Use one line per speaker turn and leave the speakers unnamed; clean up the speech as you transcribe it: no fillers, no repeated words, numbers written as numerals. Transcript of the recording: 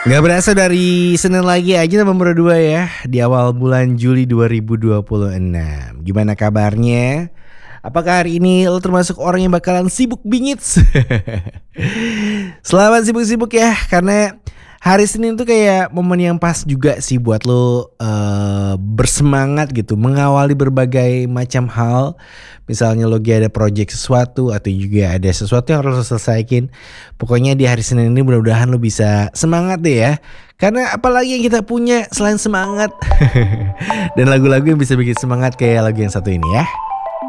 Gak berasa dari Senin lagi aja November 2 ya. Di awal bulan Juli 2026. Gimana kabarnya? Apakah hari ini lo termasuk orang yang bakalan sibuk bingit? Selamat sibuk-sibuk ya. Karena hari Senin tuh kayak momen yang pas juga sih buat lo bersemangat gitu, mengawali berbagai macam hal. Misalnya lo lagi ada project sesuatu atau juga ada sesuatu yang harus lo selesaikan. Pokoknya di hari Senin ini mudah-mudahan lo bisa semangat deh ya. Karena apalagi yang kita punya selain semangat. Dan lagu-lagu yang bisa bikin semangat kayak lagu yang satu ini ya.